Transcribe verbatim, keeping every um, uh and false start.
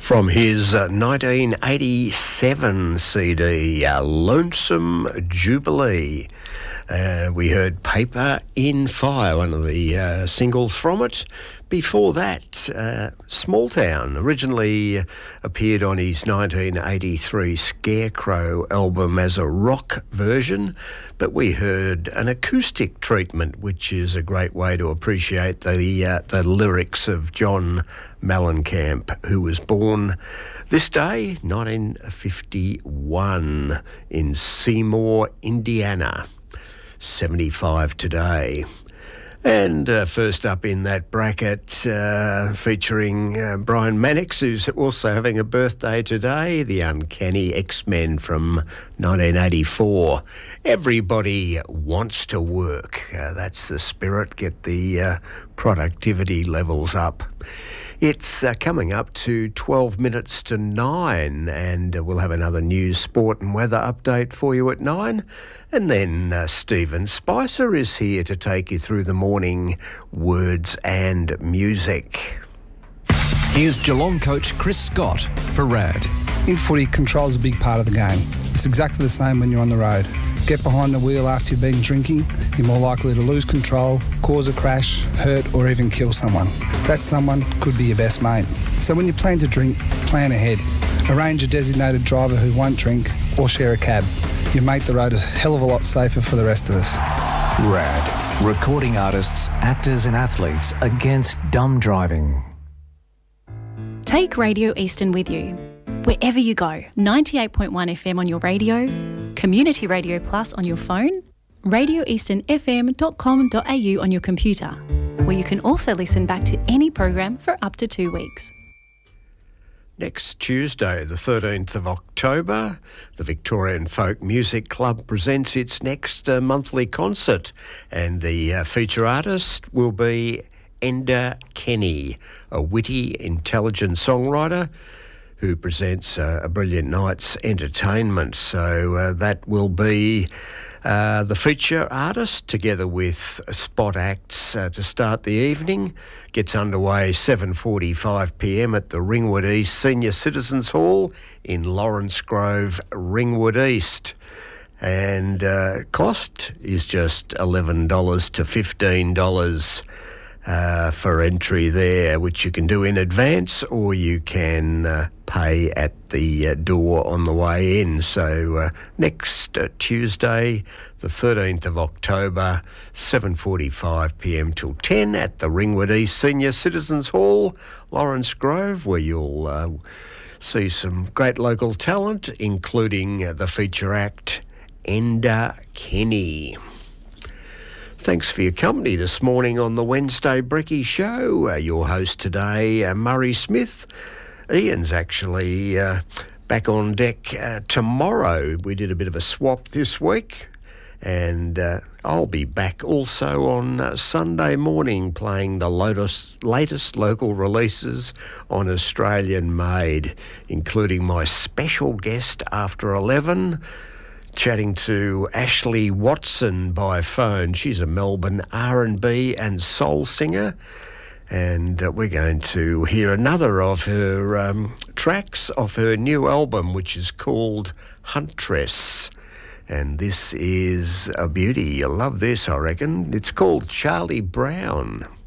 From his uh, nineteen eighty-seven C D, uh, Lonesome Jubilee. Uh, we heard Paper in Fire, one of the uh, singles from it. Before that, uh, Small Town originally appeared on his nineteen eighty-three Scarecrow album as a rock version, but we heard an acoustic treatment, which is a great way to appreciate the uh, the lyrics of John Mellencamp, who was born this day, nineteen fifty-one, in Seymour, Indiana. seventy-five today. And uh, first up in that bracket, uh, featuring uh, Brian Mannix, who's also having a birthday today, the Uncanny X-Men from nineteen eighty-four. Everybody wants to work. Uh, that's the spirit. Get the uh, productivity levels up. It's uh, coming up to twelve minutes to nine, and uh, we'll have another news, sport and weather update for you at nine. And then uh, Stephen Spicer is here to take you through the morning words and music. Here's Geelong coach Chris Scott for R A D. In footy, control's a big part of the game. It's exactly the same when you're on the road. Get behind the wheel after you've been drinking, you're more likely to lose control, cause a crash, hurt or even kill someone. That someone could be your best mate. So when you plan to drink, plan ahead. Arrange a designated driver who won't drink or share a cab. You make the road a hell of a lot safer for the rest of us. R A D, recording artists, actors and athletes against dumb driving. Take Radio Eastern with you. Wherever you go, ninety-eight point one F M on your radio, Community Radio Plus on your phone, radio eastern f m dot com dot a u on your computer, where you can also listen back to any program for up to two weeks. Next Tuesday, the thirteenth of October, the Victorian Folk Music Club presents its next uh, monthly concert, and the uh, feature artist will be Enda Kenny, a witty, intelligent songwriter who presents uh, a brilliant night's entertainment. So uh, that will be uh, the feature artist together with spot acts uh, to start the evening. Gets underway seven forty-five p m at the Ringwood East Senior Citizens Hall in Lawrence Grove, Ringwood East. And uh, cost is just eleven dollars to fifteen dollars. Uh, for entry there, which you can do in advance or you can uh, pay at the uh, door on the way in. So uh, next uh, Tuesday, the thirteenth of October, seven forty-five p m till ten at the Ringwood East Senior Citizens Hall, Lawrence Grove, where you'll uh, see some great local talent, including uh, the feature act, Enda Kenny. Thanks for your company this morning on the Wednesday Bricky Show. Uh, your host today, uh, Murray Smith. Ian's actually uh, back on deck uh, tomorrow. We did a bit of a swap this week, and uh, I'll be back also on uh, Sunday morning playing the latest, latest local releases on Australian Made, including my special guest after eleven, chatting to Ashley Watson by phone. She's a Melbourne R and B and soul singer, and uh, we're going to hear another of her um, tracks off her new album, which is called Huntress. And this is a beauty. You'll love this, I reckon. It's called Charlie Brown.